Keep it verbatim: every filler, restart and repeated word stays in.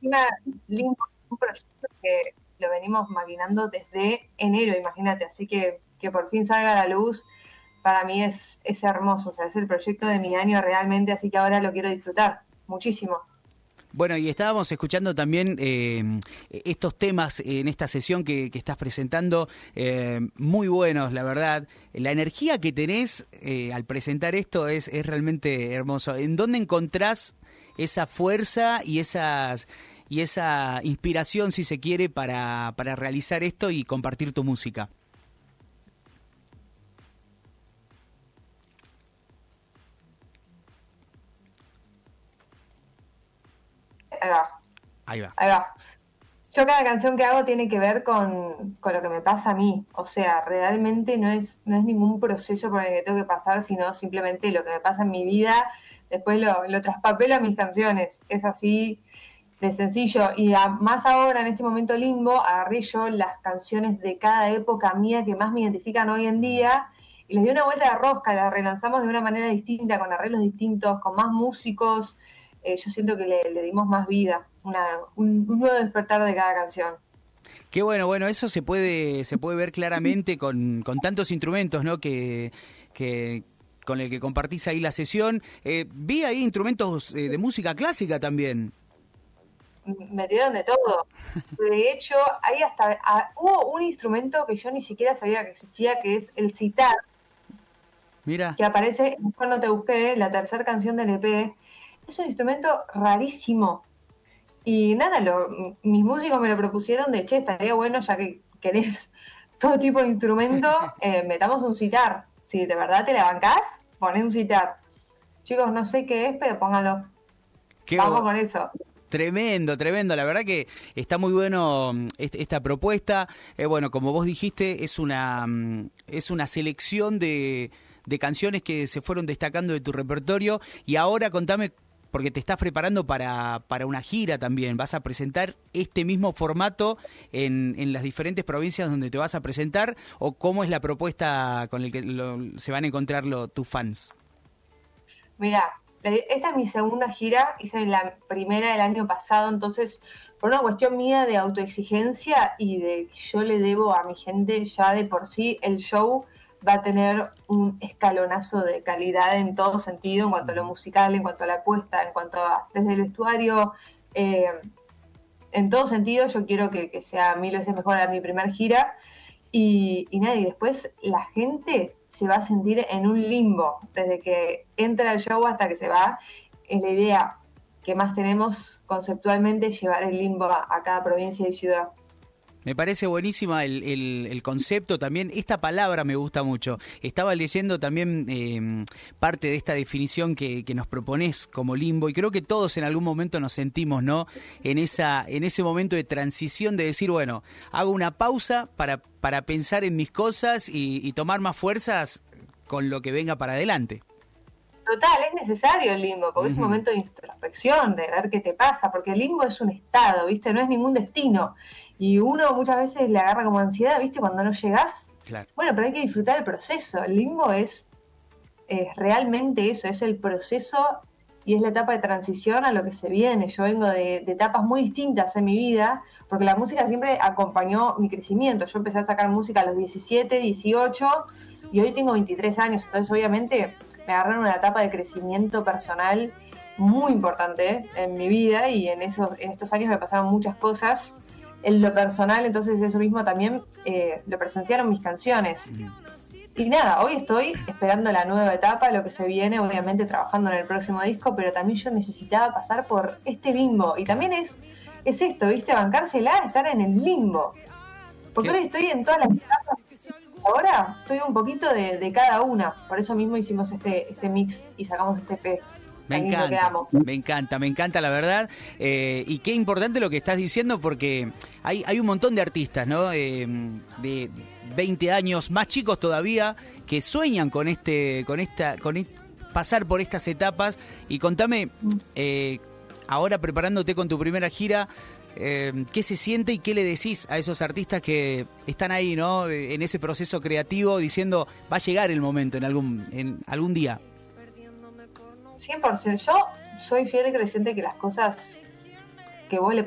una, Limbo, un proyecto que lo venimos maquinando desde enero, imagínate, así que que por fin salga a la luz, para mí es, es hermoso, o sea, es el proyecto de mi año realmente, así que ahora lo quiero disfrutar muchísimo. Bueno, y estábamos escuchando también eh, estos temas en esta sesión que, que estás presentando, eh, muy buenos, la verdad. La energía que tenés eh, al presentar esto es, es realmente hermoso. ¿En dónde encontrás esa fuerza y esas y esa inspiración, si se quiere, para, para realizar esto y compartir tu música? Ahí va, Ahí va. ahí va. Yo cada canción que hago tiene que ver con, con lo que me pasa a mí. O sea, realmente no es, no es ningún proceso por el que tengo que pasar, sino simplemente lo que me pasa en mi vida. Después lo, lo traspapelo a mis canciones. Es así de sencillo. Y a, más ahora, en este momento limbo, agarré yo las canciones de cada época mía que más me identifican hoy en día y les di una vuelta de rosca, las relanzamos de una manera distinta, con arreglos distintos, con más músicos. Eh, yo siento que le, le dimos más vida, una, un, un nuevo despertar de cada canción. Qué bueno, bueno, eso se puede, se puede ver claramente con, con tantos instrumentos, ¿no? Que, que con el que compartís ahí la sesión. Eh, vi ahí instrumentos eh, de música clásica también. Metieron de todo. De hecho, hay hasta a, hubo un instrumento que yo ni siquiera sabía que existía, que es el sitar, Mira. que aparece en Cuando te busqué, la tercera canción del E P. Es un instrumento rarísimo. Y nada, lo, mis músicos me lo propusieron de, che, estaría bueno, ya que querés todo tipo de instrumento, eh, metamos un sitar. Si de verdad te la bancás, poné un sitar. Chicos, no sé qué es, pero pónganlo. Qué Vamos con eso. Tremendo, tremendo. La verdad que está muy bueno esta propuesta. Eh, bueno, como vos dijiste, es una, es una selección de, de canciones que se fueron destacando de tu repertorio. Y ahora contame, porque te estás preparando para, para una gira también. ¿Vas a presentar este mismo formato en, en las diferentes provincias donde te vas a presentar? ¿O cómo es la propuesta con la que lo, se van a encontrar lo, tus fans? Mira, esta es mi segunda gira, hice la primera el año pasado, entonces por una cuestión mía de autoexigencia y de que yo le debo a mi gente ya de por sí, el show va a tener un escalonazo de calidad en todo sentido, en cuanto a lo musical, en cuanto a la apuesta, en cuanto a desde el vestuario, eh, en todo sentido yo quiero que, que sea mil veces mejor a mi primer gira y, y nada, y después la gente se va a sentir en un limbo desde que entra el show hasta que se va. Es la idea que más tenemos conceptualmente, llevar el limbo a, a cada provincia y ciudad. Me parece buenísima el, el, el concepto también. Esta palabra me gusta mucho. Estaba leyendo también eh, parte de esta definición que, que nos propones como limbo y creo que todos en algún momento nos sentimos, ¿no? En esa, en ese momento de transición de decir, bueno, hago una pausa para, para pensar en mis cosas y, y tomar más fuerzas con lo que venga para adelante. Total, es necesario el limbo, porque uh-huh. es un momento de introspección, de ver qué te pasa, porque el limbo es un estado, ¿viste? No es ningún destino. Y uno muchas veces le agarra como ansiedad, ¿viste? Cuando no llegás. Claro. Bueno, pero hay que disfrutar el proceso. El limbo es, es realmente eso, es el proceso y es la etapa de transición a lo que se viene. Yo vengo de, de etapas muy distintas en mi vida, porque la música siempre acompañó mi crecimiento. Yo empecé a sacar música a los diecisiete, dieciocho y hoy tengo veintitrés años, entonces obviamente me agarraron una etapa de crecimiento personal muy importante en mi vida y en, esos, en estos años me pasaron muchas cosas en lo personal, entonces eso mismo también eh, lo presenciaron mis canciones. Mm. Y nada, hoy estoy esperando la nueva etapa, lo que se viene, obviamente trabajando en el próximo disco, pero también yo necesitaba pasar por este limbo. Y también es, es esto, ¿viste? Bancársela, estar en el limbo. Porque ¿Qué? Hoy estoy en todas las etapas. Ahora estoy un poquito de, de cada una. Por eso mismo hicimos este, este mix y sacamos este E P. Me encanta, me encanta, me encanta la verdad. Eh, y qué importante lo que estás diciendo porque hay, hay un montón de artistas, ¿no? Eh, de veinte años, más chicos todavía, que sueñan con este, con esta, con et- pasar por estas etapas. Y contame, eh, ahora preparándote con tu primera gira, eh, ¿qué se siente y qué le decís a esos artistas que están ahí, ¿no? En ese proceso creativo, diciendo va a llegar el momento en algún, en algún día? cien por ciento. Yo soy fiel y creyente que las cosas que vos le